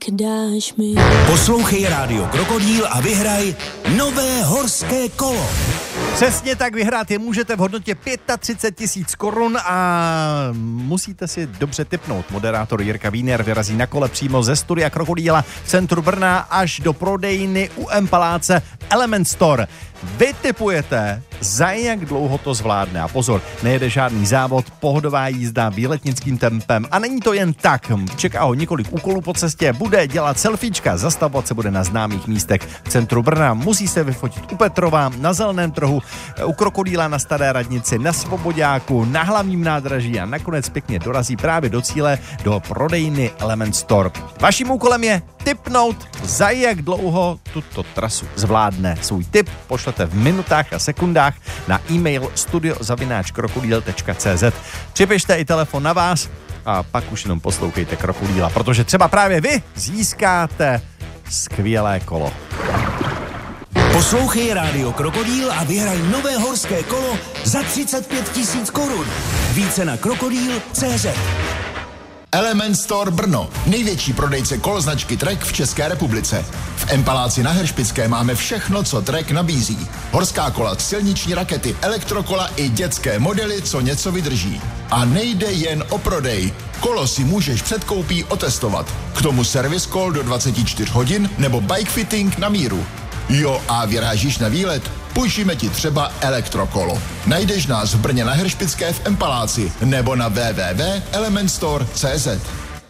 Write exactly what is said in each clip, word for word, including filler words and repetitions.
dáš mi. Poslouchej Rádio Krokodýl a vyhraj nové horské kolo. Přesně tak, vyhrát je můžete v hodnotě třicet pět tisíc korun a musíte si dobře tipnout. Moderátor Jirka Wiener vyrazí na kole přímo ze studia Krokodýla v centru Brna až do prodejny U M Paláce Element Store. Vy tipujete, za jak dlouho to zvládne. A pozor, nejede žádný závod, pohodová jízda výletnickým tempem. A není to jen tak. Čeká ho několik úkolů po cestě, bude dělat selfiečka, zastavovat se bude na známých místech v centru Brna. Musí se vyfotit u Petrova, na Zeleném trhu, u Krokodýla na Staré radnici, na Svoboďáku, na Hlavním nádraží a nakonec pěkně dorazí právě do cíle, do prodejny Element Store. Vaším úkolem je tipnout, za jak dlouho tuto trasu zvládne. Svůj tip pošlete v minutách a sekundách na e-mail studio zavináč krokodýl tečka cé zet. Připište i telefon na vás a pak už jenom poslouchejte Krokodýla, protože třeba právě vy získáte skvělé kolo. Poslouchej Rádio Krokodýl a vyhraj nové horské kolo za třicet pět tisíc korun. Více na krokodýl tečka cé zet. Element Store Brno, největší prodejce kol značky Trek v České republice. V M Paláci na Heršpické máme všechno, co Trek nabízí. Horská kola, silniční rakety, elektrokola i dětské modely, co něco vydrží. A nejde jen o prodej. Kolo si můžeš před koupí otestovat. K tomu servis kol do dvacet čtyři hodin nebo bike fitting na míru. Jo, a vyrážíš na výlet? Půjčíme ti třeba elektrokolo. Najdeš nás v Brně na Heršpické v M Paláci nebo na w w w tečka element store tečka cé zet.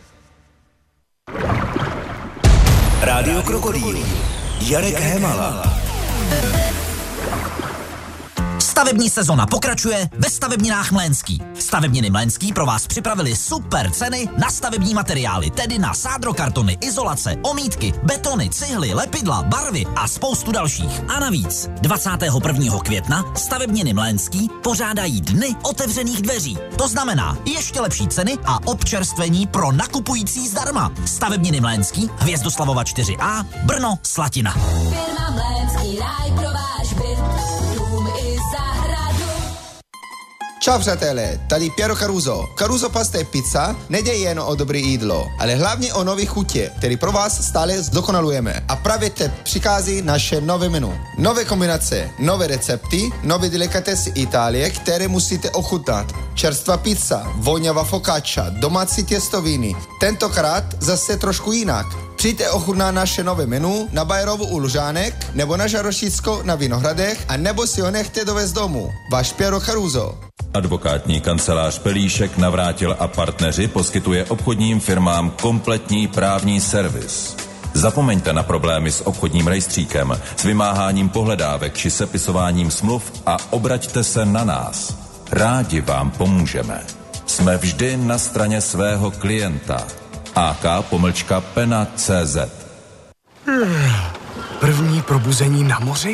Rádio Krokodýl. Jarek Hémala. Stavební sezona pokračuje ve stavebninách Mlénský. Stavebniny Mlénský pro vás připravili super ceny na stavební materiály, tedy na sádrokartony, izolace, omítky, betony, cihly, lepidla, barvy a spoustu dalších. A navíc dvacátého prvního května stavebniny Mlénský pořádají dny otevřených dveří. To znamená ještě lepší ceny a občerstvení pro nakupující zdarma. Stavebniny Mlénský, Hvězdoslavova čtyři A, Brno, Slatina. Firma Mlénský, ráj pro váš byt, dům i zahradu. Čau přátelé, tady Piero Caruso. Caruso Pasta e Pizza nejde jen o dobré jídlo, ale hlavně o nové chutě, který pro vás stále zdokonalujeme. A právě teď přichází naše nové menu. Nové kombinace, nové recepty, nové delikatesy Itálie, které musíte ochutnat. Čerstvá pizza, voňavá focaccia, domácí těstoviny. Tentokrát zase trošku jinak. Přijďte ochutnat naše nové menu na Bajerovu u Lužánek, nebo na Žarošicko na Vinohradech, a nebo si ho nechte dovést domů. Váš Piero Caruso. Advokátní kancelář Pelíšek, Navrátil a partneři poskytuje obchodním firmám kompletní právní servis. Zapomeňte na problémy s obchodním rejstříkem, s vymáháním pohledávek či sepisováním smluv a obraťte se na nás. Rádi vám pomůžeme. Jsme vždy na straně svého klienta. A K pomlčka pena tečka cé zet. První probuzení na moři?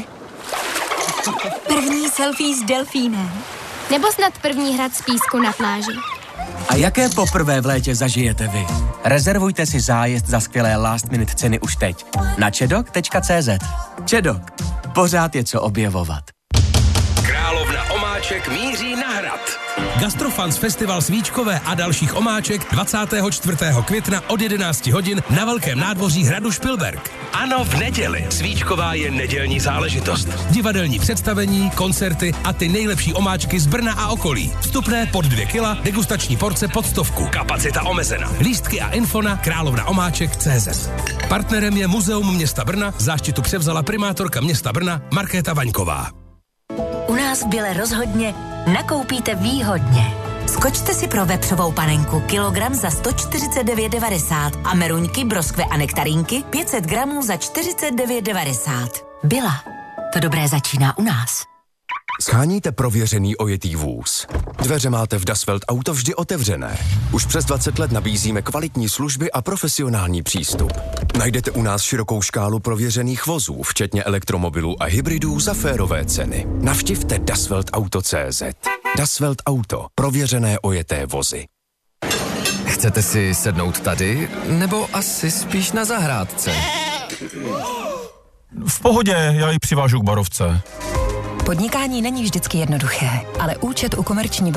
První selfie s delfínem. Nebo snad první hrad z písku na pláži. A jaké poprvé v létě zažijete vy? Rezervujte si zájezd za skvělé last minute ceny už teď na čedok tečka cé zet. Čedok. Pořád je co objevovat. Královna omáček míří na hrad. Gastrofans Festival svíčkové a dalších omáček dvacátého čtvrtého května od jedenácti hodin na Velkém nádvoří hradu Špilberk. Ano, v neděli. Svíčková je nedělní záležitost. Divadelní představení, koncerty a ty nejlepší omáčky z Brna a okolí. Vstupné pod dvě kila, degustační porce pod stovku. Kapacita omezena. Lístky a info na královna omáček tečka cé zet. Partnerem je Muzeum města Brna, záštitu převzala primátorka města Brna Markéta Vaňková. U nás v Bile rozhodně nakoupíte výhodně. Skočte si pro vepřovou panenku kilogram za sto čtyřicet devět devadesát a meruňky, broskve a nektarinky pět set gramů za čtyřicet devět devadesát. Bila. To dobré začíná u nás. Sháníte prověřený ojetý vůz. Dveře máte v Dasvelt Auto vždy otevřené. Už přes dvacet let nabízíme kvalitní služby a profesionální přístup. Najdete u nás širokou škálu prověřených vozů, včetně elektromobilů a hybridů za férové ceny. Navštivte dasvelt auto tečka cé zet. Dasvelt Auto. Prověřené ojeté vozy. Chcete si sednout tady, nebo asi spíš na zahrádce? V pohodě, já ji přivážu k barovce. Podnikání není vždycky jednoduché, ale účet u Komerční